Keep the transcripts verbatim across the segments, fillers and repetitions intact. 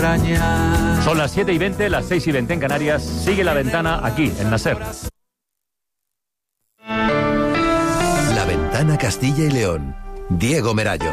engañar. Son las siete y veinte, las seis y veinte en Canarias. Sigue La Ventana aquí, en NASER. La Ventana Castilla y León. Diego Merayo.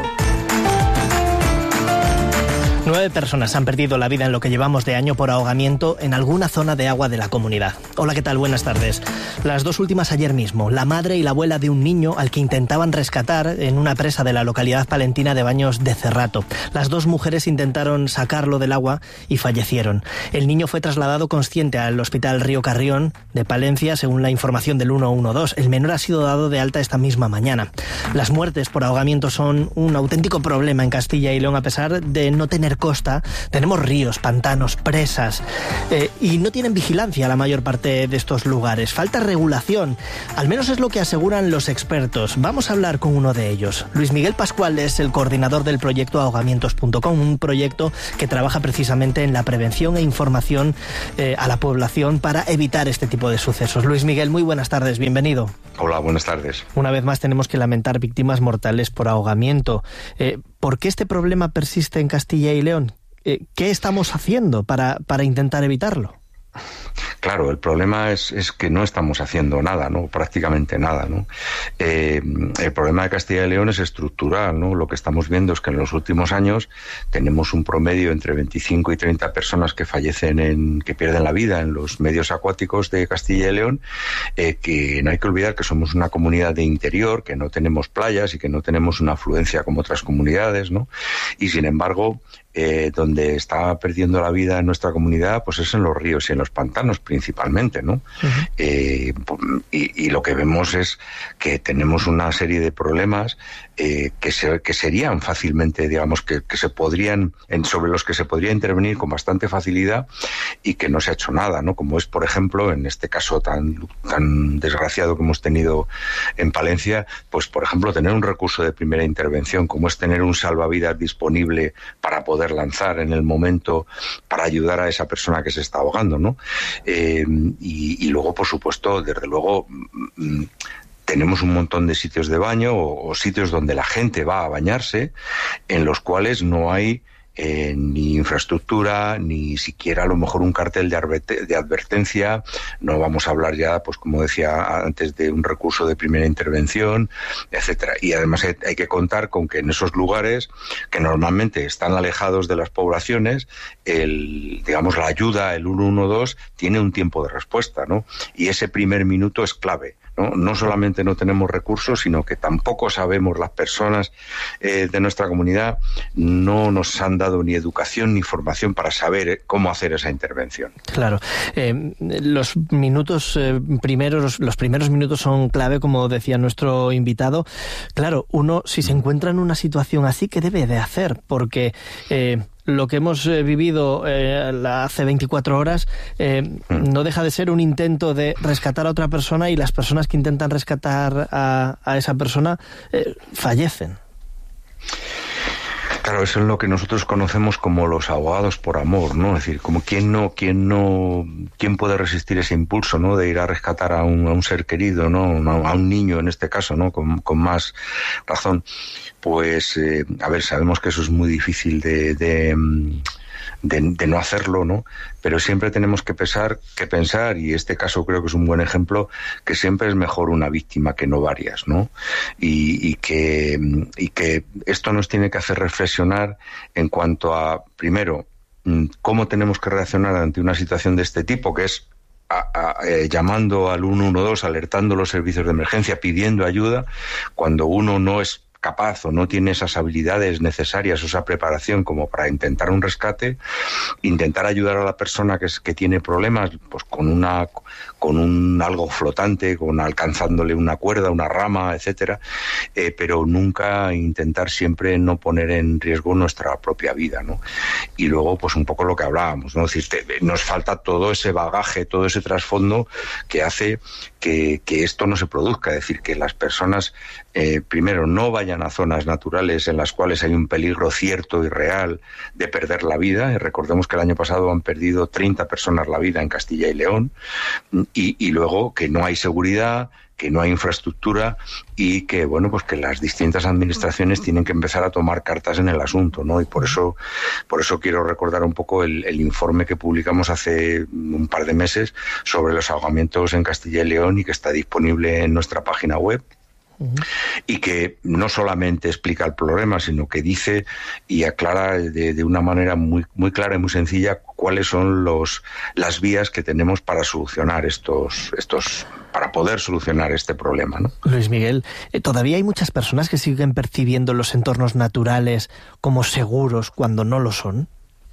Nueve personas han perdido la vida en lo que llevamos de año por ahogamiento en alguna zona de agua de la comunidad. Hola, ¿qué tal? Buenas tardes. Las dos últimas ayer mismo. La madre y la abuela de un niño al que intentaban rescatar en una presa de la localidad palentina de Baños de Cerrato. Las dos mujeres intentaron sacarlo del agua y fallecieron. El niño fue trasladado consciente al Hospital Río Carrión de Palencia, según la información del ciento doce. El menor ha sido dado de alta esta misma mañana. Las muertes por ahogamiento son un auténtico problema en Castilla y León, a pesar de no tener costa. Tenemos ríos, pantanos, presas eh, y no tienen vigilancia la mayor parte de estos lugares. Falta regulación, al menos es lo que aseguran los expertos. Vamos a hablar con uno de ellos. Luis Miguel Pascual es el coordinador del proyecto ahogamientos punto com, un proyecto que trabaja precisamente en la prevención e información eh, a la población para evitar este tipo de sucesos. Luis Miguel, muy buenas tardes, bienvenido. Hola, buenas tardes. Una vez más tenemos que lamentar víctimas mortales por ahogamiento. Eh, ¿Por qué este problema persiste en Castilla y León? ¿Qué estamos haciendo para, para intentar evitarlo? Claro, el problema es, es que no estamos haciendo nada, ¿no? Prácticamente nada, ¿no? Eh, el problema de Castilla y León es estructural, ¿no? Lo que estamos viendo es que en los últimos años tenemos un promedio entre veinticinco y treinta personas que fallecen, en, que pierden la vida en los medios acuáticos de Castilla y León, eh, que no hay que olvidar que somos una comunidad de interior, que no tenemos playas y que no tenemos una afluencia como otras comunidades, ¿no? Y sin embargo, Eh, donde está perdiendo la vida en nuestra comunidad, pues es en los ríos y en los pantanos principalmente, ¿no? Uh-huh. Eh, y, y lo que vemos es que tenemos una serie de problemas eh, que, se, que serían fácilmente, digamos, que, que se podrían, en, sobre los que se podría intervenir con bastante facilidad y que no se ha hecho nada, ¿no? Como es, por ejemplo, en este caso tan, tan desgraciado que hemos tenido en Palencia, pues, por ejemplo, tener un recurso de primera intervención, como es tener un salvavidas disponible para poder lanzar en el momento para ayudar a esa persona que se está ahogando, ¿no? Eh, y, y luego, por supuesto, desde luego, mm, tenemos un montón de sitios de baño o, o sitios donde la gente va a bañarse, en los cuales no hay Eh, ni infraestructura, ni siquiera a lo mejor un cartel de, adver- de advertencia. No vamos a hablar ya, pues como decía antes, de un recurso de primera intervención, etcétera. Y además hay, hay que contar con que en esos lugares, que normalmente están alejados de las poblaciones, el, digamos, la ayuda, el ciento doce, tiene un tiempo de respuesta, ¿no? Y ese primer minuto es clave, ¿no? No solamente no tenemos recursos, sino que tampoco sabemos, las personas eh, de nuestra comunidad no nos han dado ni educación ni formación para saber cómo hacer esa intervención. Claro. Eh, los minutos eh, primeros, los primeros minutos son clave, como decía nuestro invitado. Claro, uno, si se encuentra en una situación así, ¿qué debe de hacer? Porque Eh, lo que hemos eh, vivido eh, hace veinticuatro horas eh, mm. no deja de ser un intento de rescatar a otra persona, y las personas que intentan rescatar a, a esa persona eh, fallecen. Claro, eso es lo que nosotros conocemos como los ahogados por amor, ¿no? Es decir, como quién no, quién no, quién puede resistir ese impulso, ¿no? De ir a rescatar a un, a un ser querido, ¿no? A un niño en este caso, ¿no? Con, con más razón. Pues, eh, a ver, sabemos que eso es muy difícil de, de, de, de no hacerlo, ¿no? Pero siempre tenemos que pensar, que pensar, y este caso creo que es un buen ejemplo, que siempre es mejor una víctima que no varias, ¿no? Y, y que, y que esto nos tiene que hacer reflexionar en cuanto a, primero, cómo tenemos que reaccionar ante una situación de este tipo, que es A, a, eh, llamando al ciento doce, alertando los servicios de emergencia, pidiendo ayuda, cuando uno no es capaz o no tiene esas habilidades necesarias o esa preparación como para intentar un rescate, intentar ayudar a la persona que, es, que tiene problemas, pues con una con un algo flotante, con alcanzándole una cuerda, una rama, etcétera, eh, pero nunca intentar siempre no poner en riesgo nuestra propia vida, ¿no? Y luego, pues un poco lo que hablábamos, ¿no? Es decir, te, nos falta todo ese bagaje, todo ese trasfondo que hace que, que esto no se produzca, es decir, que las personas eh, primero no vayan a zonas naturales en las cuales hay un peligro cierto y real de perder la vida. Y recordemos que el año pasado han perdido treinta personas la vida en Castilla y León, y, y luego que no hay seguridad, que no hay infraestructura y que, bueno, pues que las distintas administraciones tienen que empezar a tomar cartas en el asunto, ¿no? Y por eso, por eso quiero recordar un poco el, el informe que publicamos hace un par de meses sobre los ahogamientos en Castilla y León y que está disponible en nuestra página web. Uh-huh. Y que no solamente explica el problema, sino que dice y aclara de, de una manera muy, muy clara y muy sencilla cuáles son los, las vías que tenemos para solucionar estos, estos, para poder solucionar este problema, ¿no? Luis Miguel, ¿todavía hay muchas personas que siguen percibiendo los entornos naturales como seguros cuando no lo son?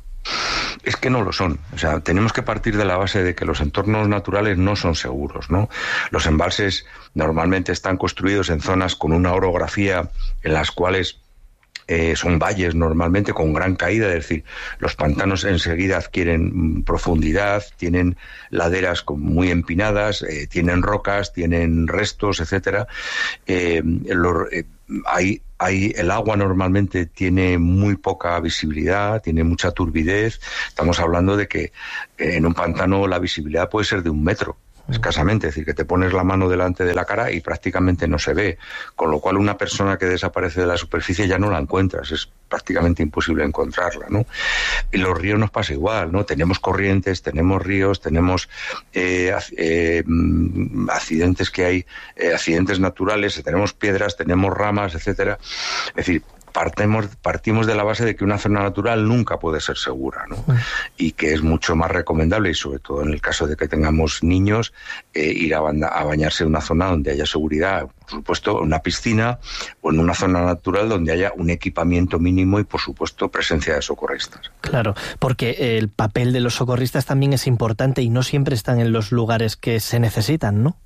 Es que no lo son. O sea, tenemos que partir de la base de que los entornos naturales no son seguros, ¿no? Los embalses normalmente están construidos en zonas con una orografía en las cuales eh, son valles normalmente con gran caída, es decir, los pantanos enseguida adquieren profundidad, tienen laderas muy empinadas, eh, tienen rocas, tienen restos, etcétera. Eh, los, eh, hay Hay, el agua normalmente tiene muy poca visibilidad, tiene mucha turbidez. Estamos hablando de que en un pantano la visibilidad puede ser de un metro, escasamente. Es decir, que te pones la mano delante de la cara y prácticamente no se ve. Con lo cual una persona que desaparece de la superficie ya no la encuentras. Es prácticamente imposible encontrarla, ¿no? Y los ríos nos pasa igual, ¿no? Tenemos corrientes, tenemos ríos, tenemos eh, eh, accidentes que hay, eh, accidentes naturales, tenemos piedras, tenemos ramas, etcétera. Es decir, Partimos, partimos de la base de que una zona natural nunca puede ser segura, ¿no? Y que es mucho más recomendable, y sobre todo en el caso de que tengamos niños, eh, ir a, banda, a bañarse en una zona donde haya seguridad, por supuesto, en una piscina o en una zona natural donde haya un equipamiento mínimo y, por supuesto, presencia de socorristas. Claro, porque el papel de los socorristas también es importante y no siempre están en los lugares que se necesitan, ¿no?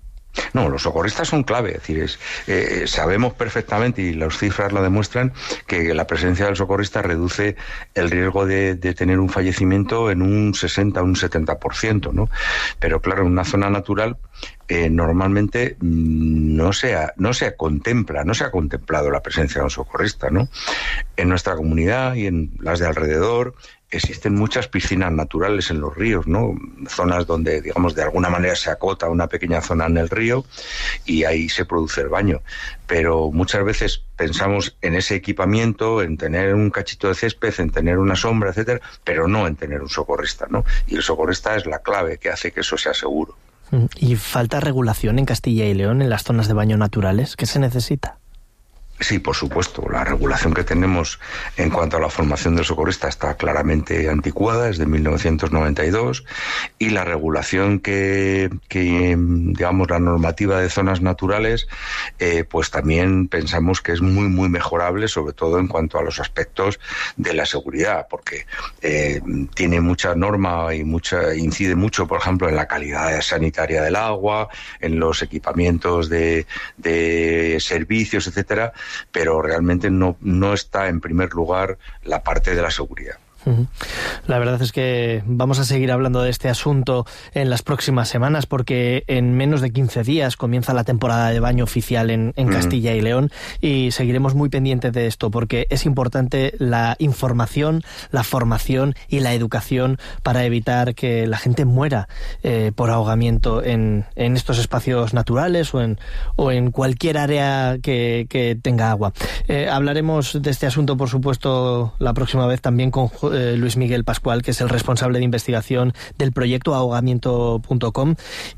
No, los socorristas son clave, es decir, es, eh, sabemos perfectamente, y las cifras lo demuestran, que la presencia del socorrista reduce el riesgo de, de tener un fallecimiento en un sesenta, un setenta por ciento, ¿no? Pero claro, en una zona natural eh, normalmente no se, ha, no se contempla, no se ha contemplado la presencia de un socorrista, ¿no? En nuestra comunidad y en las de alrededor existen muchas piscinas naturales en los ríos, ¿no? Zonas donde, digamos, de alguna manera se acota una pequeña zona en el río y ahí se produce el baño. Pero muchas veces pensamos en ese equipamiento, en tener un cachito de césped, en tener una sombra, etcétera, pero no en tener un socorrista, ¿no? Y el socorrista es la clave que hace que eso sea seguro. ¿Y falta regulación en Castilla y León en las zonas de baño naturales? ¿Qué se necesita? Sí, por supuesto. La regulación que tenemos en cuanto a la formación del socorrista está claramente anticuada, es de mil novecientos noventa y dos, y la regulación que, que digamos, la normativa de zonas naturales, eh, pues también pensamos que es muy, muy mejorable, sobre todo en cuanto a los aspectos de la seguridad, porque eh, tiene mucha norma y mucha incide mucho, por ejemplo, en la calidad sanitaria del agua, en los equipamientos de, de servicios, etcétera, pero realmente no, no está en primer lugar la parte de la seguridad. La verdad es que vamos a seguir hablando de este asunto en las próximas semanas, porque en menos de quince días comienza la temporada de baño oficial en, en Castilla y León, y seguiremos muy pendientes de esto, porque es importante la información, la formación y la educación para evitar que la gente muera eh, por ahogamiento en, en estos espacios naturales o en, o en cualquier área que, que tenga agua. Eh, hablaremos de este asunto, por supuesto, la próxima vez también con eh, Luis Miguel Pascual, que es el responsable de investigación del proyecto ahogamiento punto com.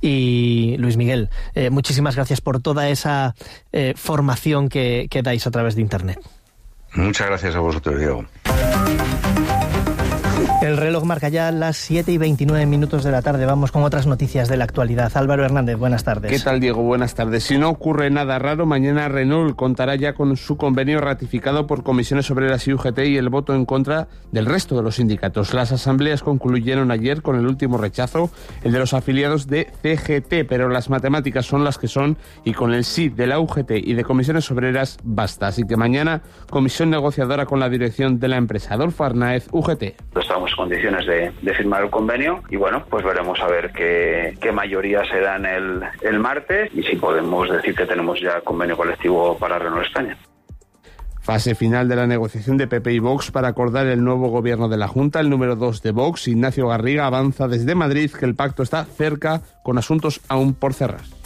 Y Luis Miguel, eh, muchísimas gracias por toda esa eh, formación que, que dais a través de Internet. Muchas gracias a vosotros, Diego. El reloj marca ya las siete y veintinueve minutos de la tarde. Vamos con otras noticias de la actualidad. Álvaro Hernández, buenas tardes. ¿Qué tal, Diego? Buenas tardes. Si no ocurre nada raro, mañana Renault contará ya con su convenio ratificado por Comisiones Obreras y U G T y el voto en contra del resto de los sindicatos. Las asambleas concluyeron ayer con el último rechazo, el de los afiliados de C G T, pero las matemáticas son las que son y con el sí de la U G T y de Comisiones Obreras basta. Así que mañana, comisión negociadora con la dirección de la empresa. Adolfo Arnaez, U G T. Estamos en condiciones de, de firmar el convenio y bueno, pues veremos a ver qué, qué mayoría se da en el, el martes y si podemos decir que tenemos ya convenio colectivo para Renault España. Fase final de la negociación de P P y Vox para acordar el nuevo gobierno de la Junta. El número dos de Vox, Ignacio Garriga, avanza desde Madrid que el pacto está cerca con asuntos aún por cerrar.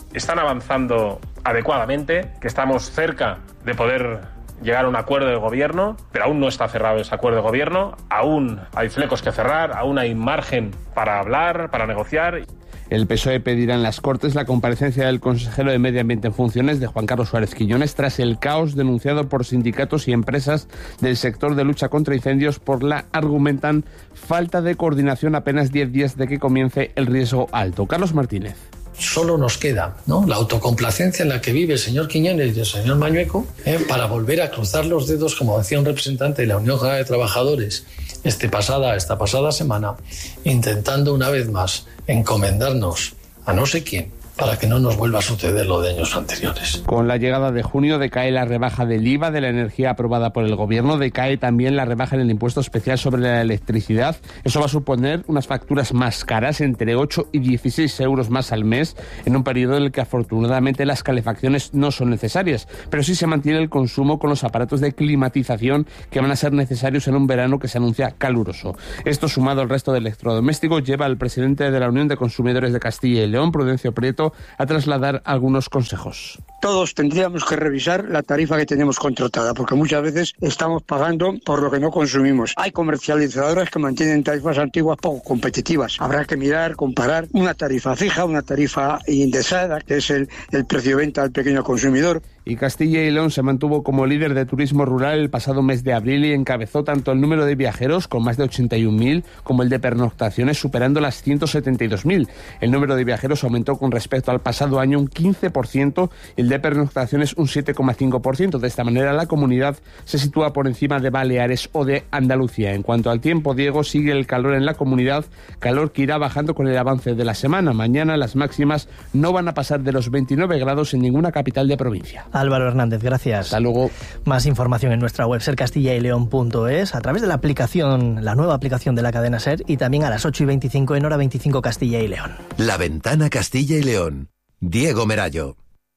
están avanzando adecuadamente, que estamos cerca de poder llegar a un acuerdo de gobierno, pero aún no está cerrado ese acuerdo de gobierno, aún hay flecos que cerrar, aún hay margen para hablar, para negociar. El P S O E pedirá en las Cortes la comparecencia del consejero de Medio Ambiente en funciones, de Juan Carlos Suárez Quiñones, tras el caos denunciado por sindicatos y empresas del sector de lucha contra incendios por la, argumentan, falta de coordinación apenas diez días de que comience el riesgo alto. Carlos Martínez. Solo nos queda, ¿no?, la autocomplacencia en la que vive el señor Quiñones y el señor Mañueco, ¿eh?, para volver a cruzar los dedos, como decía un representante de la Unión General de Trabajadores este pasada, esta pasada semana, intentando una vez más encomendarnos a no sé quién para que no nos vuelva a suceder lo de años anteriores. Con la llegada de junio decae la rebaja del I V A de la energía aprobada por el Gobierno, decae también la rebaja en el impuesto especial sobre la electricidad. Eso va a suponer unas facturas más caras, entre ocho y dieciséis euros más al mes, en un periodo en el que afortunadamente las calefacciones no son necesarias, pero sí se mantiene el consumo con los aparatos de climatización que van a ser necesarios en un verano que se anuncia caluroso. Esto, sumado al resto de electrodomésticos, lleva al presidente de la Unión de Consumidores de Castilla y León, Prudencio Prieto, a trasladar algunos consejos. Todos tendríamos que revisar la tarifa que tenemos contratada, porque muchas veces estamos pagando por lo que no consumimos. Hay comercializadoras que mantienen tarifas antiguas poco competitivas. Habrá que mirar, comparar una tarifa fija, una tarifa indexada, que es el, el precio de venta al pequeño consumidor. Y Castilla y León se mantuvo como líder de turismo rural el pasado mes de abril y encabezó tanto el número de viajeros, con más de ochenta y un mil, como el de pernoctaciones, superando las ciento setenta y dos mil. El número de viajeros aumentó con respecto al pasado año un quince por ciento y el de pernoctaciones un siete coma cinco por ciento. De esta manera, la comunidad se sitúa por encima de Baleares o de Andalucía. En cuanto al tiempo, Diego, sigue el calor en la comunidad, calor que irá bajando con el avance de la semana. Mañana las máximas no van a pasar de los veintinueve grados en ninguna capital de provincia. Álvaro Hernández, gracias. Hasta luego. Más información en nuestra web ser castilla y león punto es, a través de la aplicación, la nueva aplicación de la cadena SER, y también a las ocho y veinticinco en Hora veinticinco Castilla y León. La Ventana Castilla y León. Diego Merallo.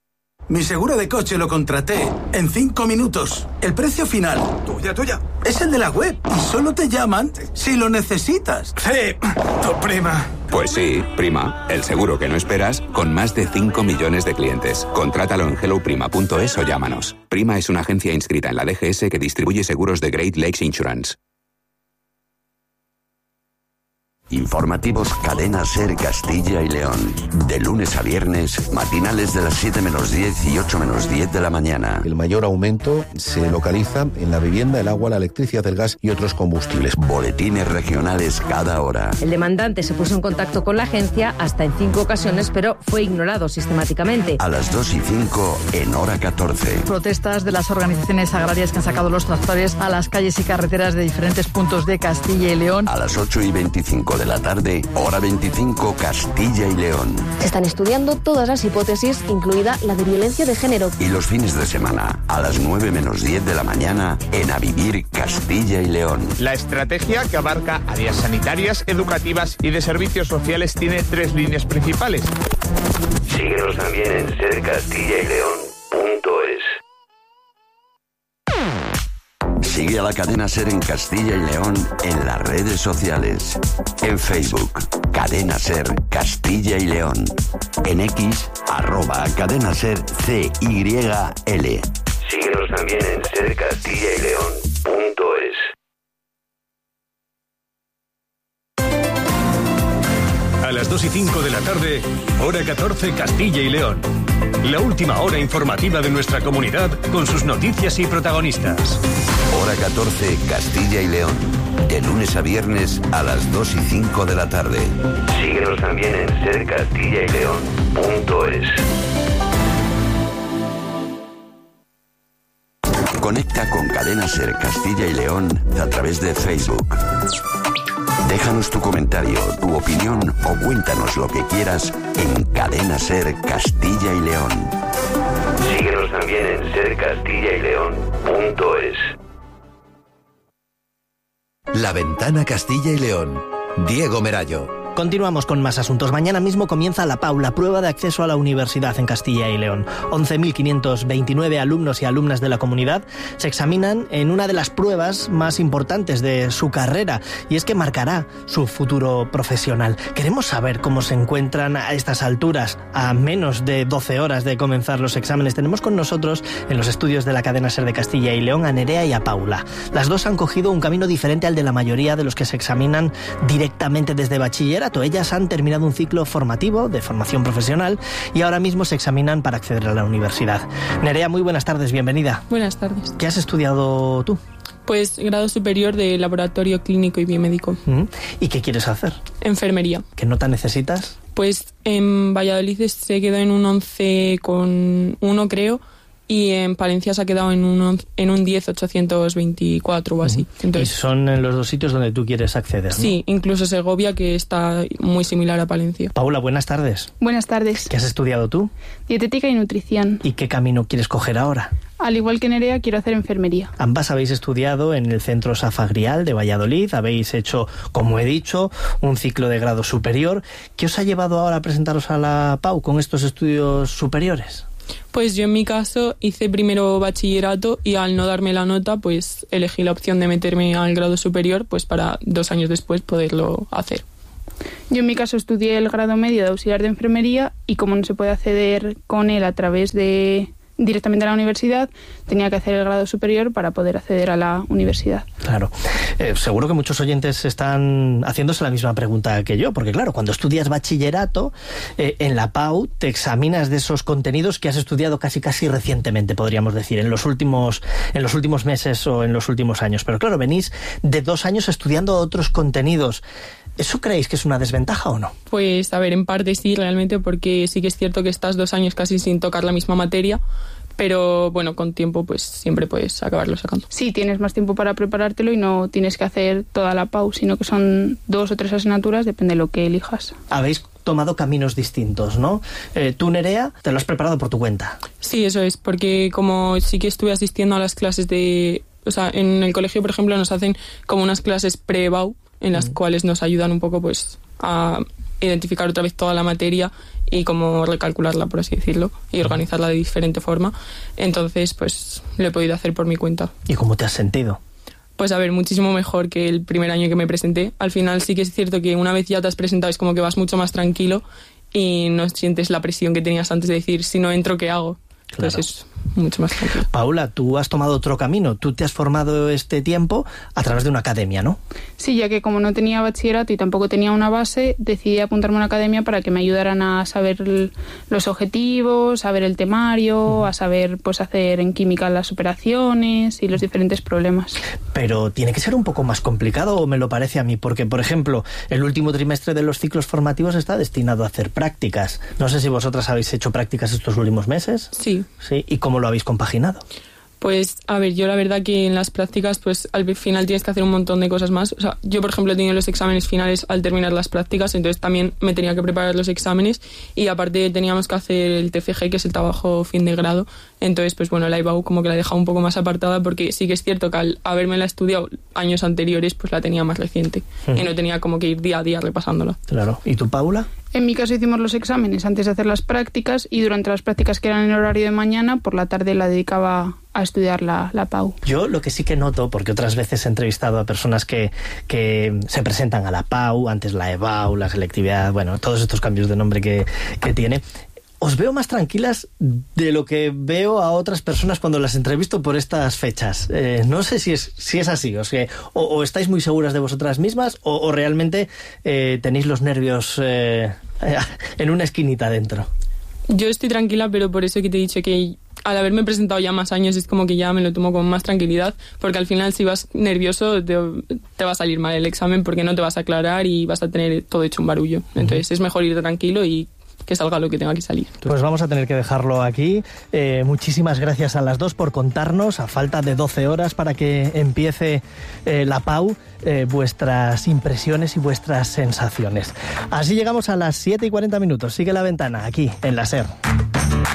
Mi seguro de coche lo contraté en cinco minutos. El precio final, tuya, tuya, es el de la web y solo te llaman si lo necesitas. Sí, tu prima. Pues sí, prima, el seguro que no esperas, con más de cinco millones de clientes. Contrátalo en hello prima punto es o llámanos. Prima es una agencia inscrita en la D G S que distribuye seguros de Great Lakes Insurance. Informativos Cadena SER Castilla y León. De lunes a viernes, matinales de las siete menos diez y ocho menos diez de la mañana. El mayor aumento se localiza en la vivienda, el agua, la electricidad, el gas y otros combustibles. Boletines regionales cada hora. El demandante se puso en contacto con la agencia hasta en cinco ocasiones, pero fue ignorado sistemáticamente. A las dos y cinco en Hora catorce. Protestas de las organizaciones agrarias que han sacado los tractores a las calles y carreteras de diferentes puntos de Castilla y León. A las ocho y veinticinco de la tarde, Hora veinticinco, Castilla y León. Se están estudiando todas las hipótesis, incluida la de violencia de género. Y los fines de semana, a las nueve menos diez de la mañana, en A Vivir, Castilla y León. La estrategia, que abarca áreas sanitarias, educativas y de servicios sociales, tiene tres líneas principales. Síguenos también en ser castilla y león punto es. Sigue a la cadena SER en Castilla y León en las redes sociales. En Facebook, Cadena SER Castilla y León. En X, arroba Cadena SER C Y L. Síguenos también en ser castilla y león punto es. A las dos y cinco de la tarde, Hora catorce Castilla y León. La última hora informativa de nuestra comunidad con sus noticias y protagonistas. Hora catorce Castilla y León. De lunes a viernes a las dos y cinco de la tarde. Síguenos también en ser castilla y león punto es. Conecta con Cadena SER Castilla y León a través de Facebook. Déjanos tu comentario, tu opinión o cuéntanos lo que quieras en Cadena SER Castilla y León. Síguenos también en ser castilla y león punto es. La Ventana Castilla y León. Diego Merallo. Continuamos con más asuntos. Mañana mismo comienza la P A U, la prueba de acceso a la universidad en Castilla y León. once mil quinientos veintinueve alumnos y alumnas de la comunidad se examinan en una de las pruebas más importantes de su carrera, y es que marcará su futuro profesional. Queremos saber cómo se encuentran a estas alturas, a menos de doce horas de comenzar los exámenes. Tenemos con nosotros en los estudios de la cadena SER de Castilla y León a Nerea y a Paula. Las dos han cogido un camino diferente al de la mayoría de los que se examinan directamente desde bachiller. Ellas han terminado un ciclo formativo de formación profesional y ahora mismo se examinan para acceder a la universidad. Nerea, muy buenas tardes, bienvenida. Buenas tardes. ¿Qué has estudiado tú? Pues grado superior de laboratorio clínico y biomédico. ¿Y qué quieres hacer? Enfermería. ¿Qué nota necesitas? Pues en Valladolid se quedó en un once con uno, creo. Y en Palencia se ha quedado en un, en un diez ochocientos veinticuatro o así. Entonces, y son en los dos sitios donde tú quieres acceder, ¿no? Sí, incluso Segovia, que está muy similar a Palencia. Paula, buenas tardes. Buenas tardes. ¿Qué has estudiado tú? Dietética y nutrición. ¿Y qué camino quieres coger ahora? Al igual que Nerea, quiero hacer enfermería. Ambas habéis estudiado en el Centro Safagrial de Valladolid, habéis hecho, como he dicho, un ciclo de grado superior. ¿Qué os ha llevado ahora a presentaros a la P A U con estos estudios superiores? Pues yo en mi caso hice primero bachillerato y al no darme la nota pues elegí la opción de meterme al grado superior pues para dos años después poderlo hacer. Yo en mi caso estudié el grado medio de auxiliar de enfermería y como no se puede acceder con él a través de directamente a la universidad, tenía que hacer el grado superior para poder acceder a la universidad. Claro. Eh, seguro que muchos oyentes están haciéndose la misma pregunta que yo, porque claro, cuando estudias bachillerato, eh, en la P A U te examinas de esos contenidos que has estudiado casi casi recientemente, podríamos decir, en los últimos, en los últimos meses o en los últimos años. Pero claro, venís de dos años estudiando otros contenidos. ¿Eso creéis que es una desventaja o no? Pues a ver, en parte sí, realmente, porque sí que es cierto que estás dos años casi sin tocar la misma materia, pero bueno, con tiempo pues siempre puedes acabarlo sacando. Sí, tienes más tiempo para preparártelo y no tienes que hacer toda la P A U, sino que son dos o tres asignaturas, depende de lo que elijas. Habéis tomado caminos distintos, ¿no? Eh, tú, Nerea, te lo has preparado por tu cuenta. Sí, eso es, porque como sí que estuve asistiendo a las clases de... O sea, en el colegio, por ejemplo, nos hacen como unas clases pre-B A U, en las mm. cuales nos ayudan un poco pues a identificar otra vez toda la materia y cómo recalcularla, por así decirlo, y organizarla de diferente forma. Entonces, pues lo he podido hacer por mi cuenta. ¿Y cómo te has sentido? Pues a ver, muchísimo mejor que el primer año que me presenté. Al final sí que es cierto que una vez ya te has presentado es como que vas mucho más tranquilo y no sientes la presión que tenías antes de decir, si no entro, ¿qué hago? Claro. Entonces es mucho más tranquilo. Paula, tú has tomado otro camino. Tú te has formado este tiempo a través de una academia, ¿no? Sí, ya que como no tenía bachillerato y tampoco tenía una base, decidí apuntarme a una academia para que me ayudaran a saber los objetivos, a ver el temario, uh-huh. a saber pues hacer en química las operaciones y los diferentes problemas. Pero tiene que ser un poco más complicado, o me lo parece a mí, porque, por ejemplo, el último trimestre de los ciclos formativos está destinado a hacer prácticas. No sé si vosotras habéis hecho prácticas estos últimos meses. Sí. Sí. ¿Y cómo lo habéis compaginado? Pues, a ver, yo la verdad que en las prácticas, pues al final tienes que hacer un montón de cosas más. O sea, yo, por ejemplo, he tenido los exámenes finales al terminar las prácticas, entonces también me tenía que preparar los exámenes y aparte teníamos que hacer el T F G, que es el trabajo fin de grado. Entonces, pues bueno, la I B A U como que la he dejado un poco más apartada porque sí que es cierto que al habérmela estudiado años anteriores, pues la tenía más reciente uh-huh. y no tenía como que ir día a día repasándola. Claro. ¿Y tú, Paula? En mi caso hicimos los exámenes antes de hacer las prácticas y durante las prácticas que eran en horario de mañana, por la tarde la dedicaba a estudiar la, la P A U. Yo lo que sí que noto, porque otras veces he entrevistado a personas que, que se presentan a la P A U, antes la E B A U, la selectividad, bueno, todos estos cambios de nombre que, que tiene... Os veo más tranquilas de lo que veo a otras personas cuando las entrevisto por estas fechas. Eh, no sé si es, si es así, o, sea, o, o estáis muy seguras de vosotras mismas o, o realmente eh, tenéis los nervios eh, en una esquinita dentro. Yo estoy tranquila, pero por eso que te he dicho que al haberme presentado ya más años es como que ya me lo tomo con más tranquilidad, porque al final si vas nervioso te, te va a salir mal el examen porque no te vas a aclarar y vas a tener todo hecho un barullo. Entonces uh-huh. es mejor ir tranquilo y que salga lo que tenga que salir. Pues vamos a tener que dejarlo aquí. Eh, muchísimas gracias a las dos por contarnos, a falta de doce horas para que empiece eh, la P A U, eh, vuestras impresiones y vuestras sensaciones. Así llegamos a las siete y cuarenta minutos. Sigue La Ventana, aquí en la SER.